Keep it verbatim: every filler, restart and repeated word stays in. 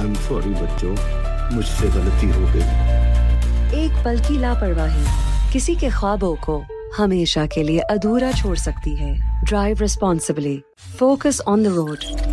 I am sorry बच्चों, मुझसे गलती हो गई। एक पल की लापरवाही किसी के ख्वाबों को हमेशा के लिए अधूरा छोड़ सकती है। Drive responsibly, focus on the road.